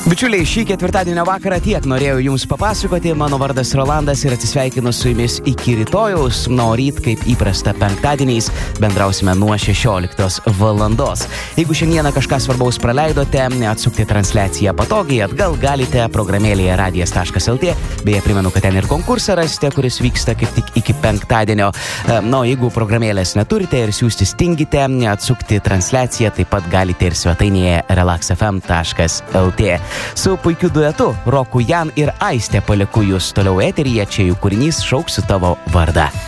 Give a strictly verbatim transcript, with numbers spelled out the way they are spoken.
Bičiuliai, šį ketvirtadienio vakarą tiek norėjau jums papasakoti. Mano vardas Rolandas ir atsisveikinu su jumis iki rytojaus. Na, o ryt, kaip įprasta penktadieniais, bendrausime nuo šešioliktos valandos. Jeigu šiandieną kažką svarbaus praleidote, atsukti transliaciją patogiai atgal galite programėlėje radijas taškas el tė. Beje, primenu, kad ten ir konkursą rasite, kuris vyksta kaip tik iki penktadienio. Na, o jeigu programėlės neturite ir siųsti stingite, atsukti transliaciją taip pat galite ir svetainėje relax f m taškas el tė. Su puikiu duetu Roku Jan ir Aistė palieku jūs toliau eteryje, čia jų kūrinys Šauksiu tavo vardą.